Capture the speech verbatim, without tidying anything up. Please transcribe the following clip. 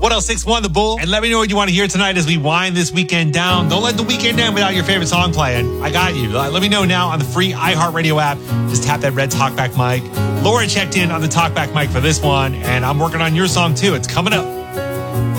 one oh six point one The Bull. And let me know what you want to hear tonight as we wind this weekend down. Don't let the weekend end without your favorite song playing. I got you. Let me know now on the free iHeartRadio app. Just tap that red talkback mic. Laura checked in on the talkback mic for this one, and I'm working on your song too. It's coming up.